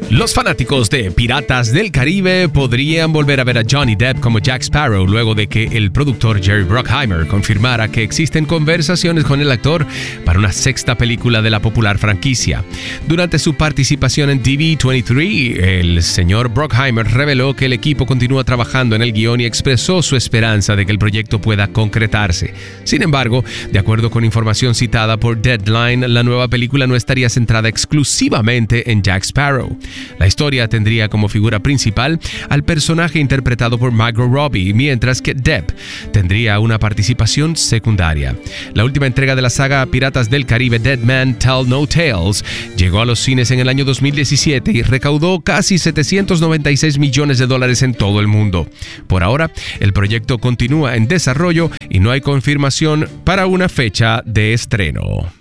Los fanáticos de Piratas del Caribe podrían volver a ver a Johnny Depp como Jack Sparrow luego de que el productor Jerry Bruckheimer confirmara que existen conversaciones con el actor para una sexta película de la popular franquicia. Durante su participación en TV23, el señor Bruckheimer reveló que el equipo continúa trabajando en el guión y expresó su esperanza de que el proyecto pueda concretarse. Sin embargo, de acuerdo con información citada por Deadline, la nueva película no estaría centrada exclusivamente en Jack Sparrow. La historia tendría como figura principal al personaje interpretado por Margot Robbie, mientras que Depp tendría una participación secundaria. La última entrega de la saga Piratas del Caribe, Dead Man Tell No Tales, llegó a los cines en el año 2017 y recaudó casi $796 millones en todo el mundo. Por ahora, el proyecto continúa en desarrollo y no hay confirmación para una fecha de estreno.